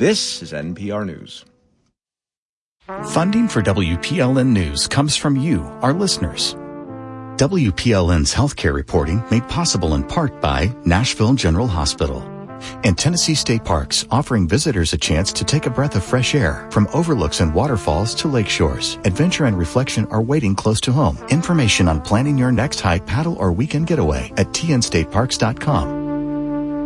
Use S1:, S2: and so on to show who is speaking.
S1: This is NPR News.
S2: Funding for WPLN News comes from you, our listeners. WPLN's healthcare reporting made possible in part by Nashville General Hospital and Tennessee State Parks, offering visitors a chance to take a breath of fresh air. From overlooks and waterfalls to lake shores, adventure and reflection are waiting close to home. Information on planning your next hike, paddle, or weekend getaway at tnstateparks.com.